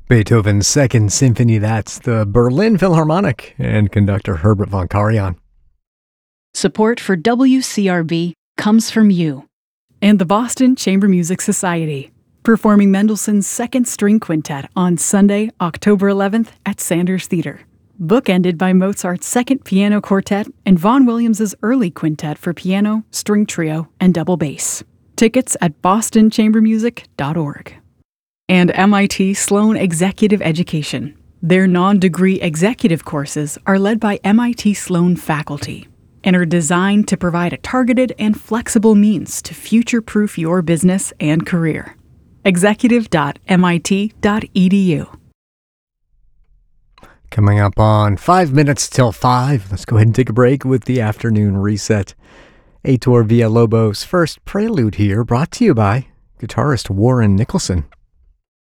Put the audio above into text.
Beethoven's Second Symphony, that's the Berlin Philharmonic, and conductor Herbert von Karajan. Support for WCRB comes from you and the Boston Chamber Music Society, performing Mendelssohn's Second String Quintet on Sunday, October 11th at Sanders Theater. Bookended by Mozart's Second Piano Quartet and Vaughan Williams' Early Quintet for piano, string trio, and double bass. Tickets at bostonchambermusic.org. And MIT Sloan Executive Education. Their non-degree executive courses are led by MIT Sloan faculty and are designed to provide a targeted and flexible means to future-proof your business and career. executive.mit.edu. Coming up on 5 minutes till 5, let's go ahead and take a break with the afternoon reset. Heitor Villalobos' first prelude here, brought to you by guitarist Warren Nicholson.